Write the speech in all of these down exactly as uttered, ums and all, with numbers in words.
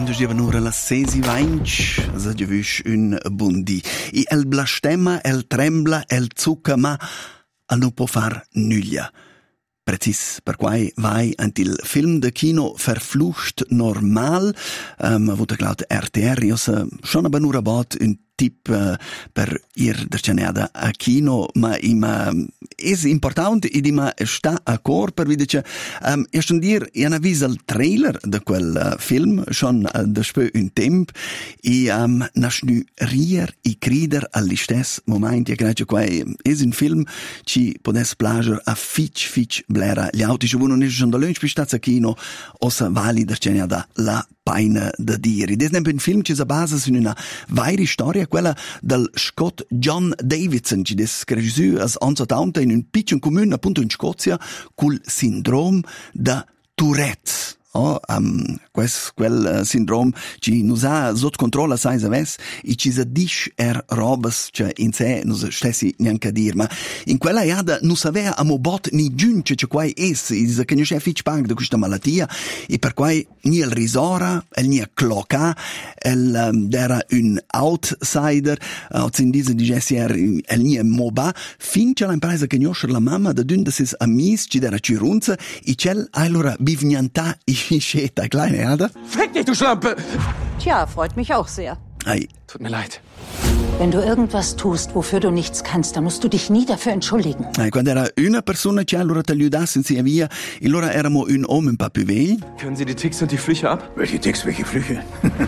quando gieva ora la sesi vainch, sa giavish un bundi. I el blastemma, el trembla, el zucca, ma al non può far nuglia. Precis, per quai vai antil film de kino verflucht normal, um, avuto claut R T R, io sa schon aber nur abot un tip uh, per ir der cenada a kino, ma ima es important id ima sta a cor per vidice um, e schon dir io na vis il trailer de quel uh, film schon uh, da spö un temp e um, nas nu rier i crider all'istes moment, e grazie quai es un film ci podes plager a fitch fitch blera gli auti ci vuono ne schon da lunch pistats a kino ossa vali der cenada la paina da dire. Ed è un film che si basa su una vera storia, quella del Scott John Davidson, che è cresciuto als anni in un piccolo comune appunto in Scozia col sindrome da Tourette. Oh, um, quel, quel uh, sindrom ci nos ha sotto controllo sai aves e ci sa dish er robes che in sé nos stessi neanche a dir, ma in quella iada non aveva a mobot ni giunce che quai es is che non c'è fitch punk di questa malattia e per quai ni il risora el ni a cloca el um, era un outsider uh, in diese digesi er el ni moba fin che la impresa che noscer la mamma da dün das is amis ci dera cirunza e cel allora bivnianta Schäter, kleine Erde. Fick dich, du Schlampe! Tja, freut mich auch sehr. Ei. Tut mir leid. Wenn du irgendwas tust, wofür du nichts kannst, dann musst du dich nie dafür entschuldigen. Ei, quando era una persona che allora ti aiutasse in via, e allora eramo un uomo un po' più vecchio. Können Sie die Ticks und die Flüche ab? Welche Ticks, welche Flüche?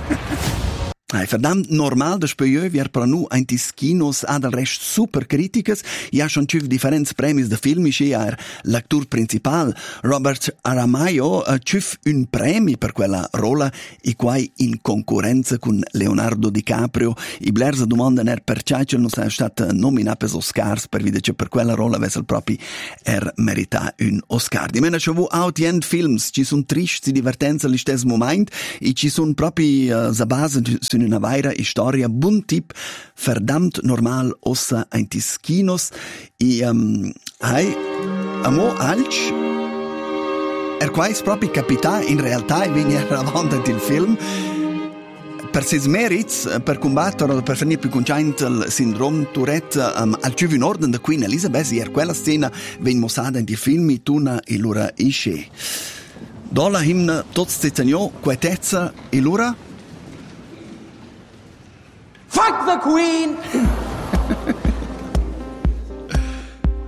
Ei, verdammt normal, das spöjö, wir per nu ein tis kinos ad al rest super criticas, ja schon tüv differents premis de filmici, ja l'actur principal, Robert Aramayo, tüv un premi per quella rola, i quai in concorrenza con Leonardo DiCaprio, i blers domanda er per ciacel non sa stat nominato per Oscars, per vide che per quella rola vessel propi er merita un Oscar. Di mena c'avu out-end films, ci sun tristi divertenza all'istes moment, e ci sun propi uh, sa base su una vera storia, buon tip, verdammt normal ossa ein tis kinos e um, hai amo alch er quais proprio capita in realtà e viene avanti il film per ses merits per combattere o per finire più conciante il sindrome Tourette um, al ciuvi in ordine da Queen Elizabeth e quella scena viene mostrata in il film e tuna e l'ora isce dola himna tot stetagno quetezza e l'ora Fuck the Queen!